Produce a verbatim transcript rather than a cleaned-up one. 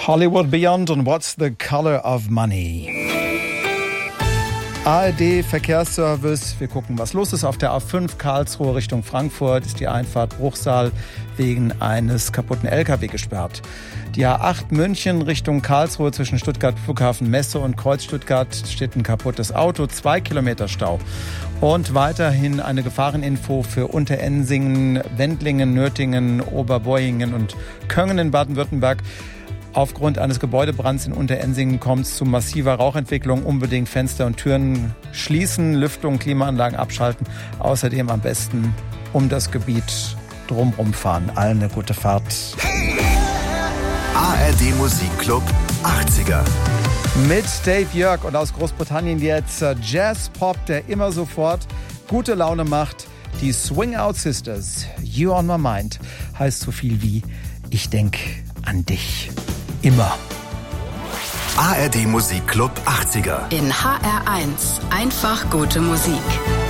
Hollywood Beyond und What's the Color of Money? A R D-Verkehrsservice. Wir gucken, was los ist. Auf der A fünf Karlsruhe Richtung Frankfurt ist die Einfahrt Bruchsal wegen eines kaputten L K W gesperrt. Die A acht München Richtung Karlsruhe zwischen Stuttgart Flughafen Messe und Kreuz Stuttgart steht ein kaputtes Auto, zwei Kilometer Stau. Und weiterhin eine Gefahreninfo für Unterensingen, Wendlingen, Nürtingen, Oberboingen und Köngen in Baden-Württemberg. Aufgrund eines Gebäudebrands in Unterensingen kommt es zu massiver Rauchentwicklung. Unbedingt Fenster und Türen schließen, Lüftung, Klimaanlagen abschalten. Außerdem am besten um das Gebiet drumherum fahren. Allen eine gute Fahrt. A R D Musikclub achtziger. Mit Dave Jörg und aus Großbritannien jetzt Jazz-Pop, der immer sofort gute Laune macht. Die Swing Out Sisters, You on My Mind, heißt so viel wie ich denk an dich. Immer. A R D Musikclub achtziger. In H R eins. Einfach gute Musik.